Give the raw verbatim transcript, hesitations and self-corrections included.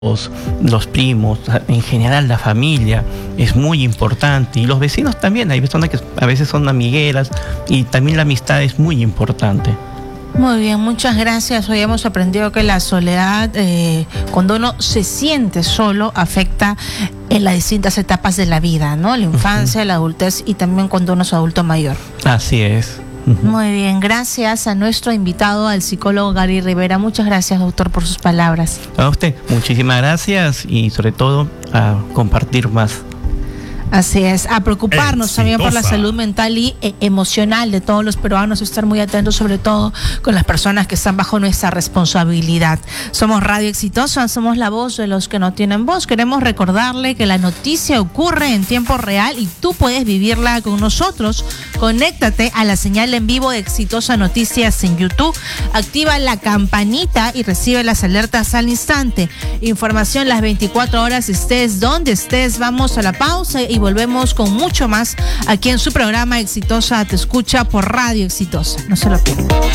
Los, los primos, en general la familia es muy importante, y los vecinos también. Hay personas que a veces son amigueras, y también la amistad es muy importante. Muy bien, muchas gracias. Hoy hemos aprendido que la soledad, eh, cuando uno se siente solo, afecta en las distintas etapas de la vida, ¿no? La infancia, uh-huh. la adultez, y también cuando uno es adulto mayor. Así es. Muy bien, gracias a nuestro invitado, al psicólogo Gary Rivera. Muchas gracias, doctor, por sus palabras. A usted, muchísimas gracias, y sobre todo a compartir más. Así es, a preocuparnos Exitosa. también por la salud mental y eh, emocional de todos los peruanos, estar muy atentos sobre todo con las personas que están bajo nuestra responsabilidad. Somos Radio Exitosa, somos la voz de los que no tienen voz. Queremos recordarle que la noticia ocurre en tiempo real y tú puedes vivirla con nosotros. Conéctate a la señal en vivo de Exitosa Noticias en YouTube, activa la campanita y recibe las alertas al instante. Información las veinticuatro horas, estés donde estés. Vamos a la pausa y volvemos con mucho más aquí en su programa Exitosa Te Escucha por Radio Exitosa. No se lo pierdan.